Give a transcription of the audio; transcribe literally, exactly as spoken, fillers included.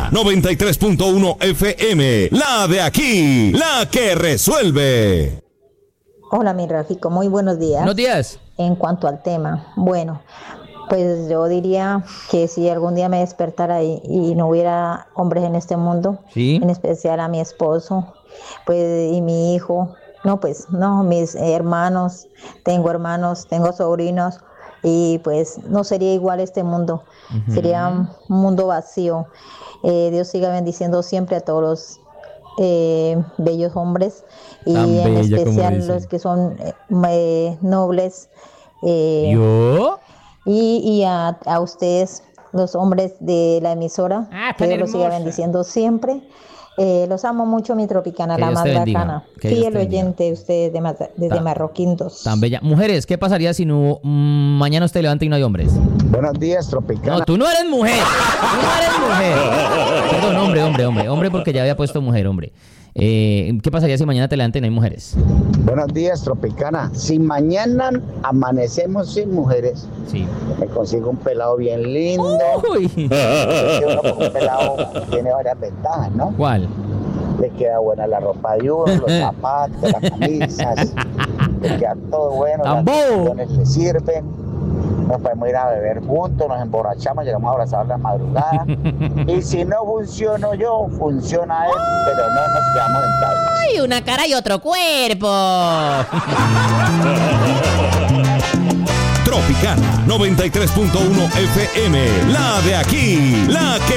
noventa y tres punto uno F M, la de aquí, la que resuelve. Hola, mi Rafico, muy buenos días. Buenos días. En cuanto al tema, bueno, pues yo diría que si algún día me despertara y, y no hubiera hombres en este mundo, ¿Sí? En especial a mi esposo, pues y mi hijo, no, pues no, mis hermanos, tengo hermanos, tengo sobrinos, y pues no sería igual este mundo, uh-huh. Sería un mundo vacío. Eh, Dios siga bendiciendo siempre a todos los eh, bellos hombres y Tan en bella, especial los que son eh, nobles. Eh, ¿Yo? Y, y a, a ustedes, los hombres de la emisora, ah, que Dios los siga bendiciendo siempre. Eh, los amo mucho, mi Tropicana, que la Dios más bacana. Fiel oyente de ustedes de, desde tan, Marroquín dos. Tan bella. Mujeres, ¿qué pasaría si no, mmm, mañana usted levanta y no hay hombres? Buenos días, Tropicana. No, tú no eres mujer. Tú no eres mujer. Perdón, hombre, hombre, hombre. Hombre porque ya había puesto mujer, hombre. Eh, ¿Qué pasaría si mañana te levantan y no hay mujeres? Buenos días, Tropicana. Si mañana amanecemos sin mujeres, sí. Me consigo un pelado bien lindo. Uy. Uno con un pelado tiene varias ventajas, ¿no? ¿Cuál? Le queda buena la ropa de uno, los zapatos, las camisas. Le queda todo bueno, las decisiones le sirven. Nos podemos ir a beber juntos, nos emborrachamos, llegamos a abrazar la madrugada. Y si no funciono yo, funciona él, pero no nos quedamos en tablas. ¡Ay, una cara y otro cuerpo! Tropicana noventa y tres punto uno F M, la de aquí, la que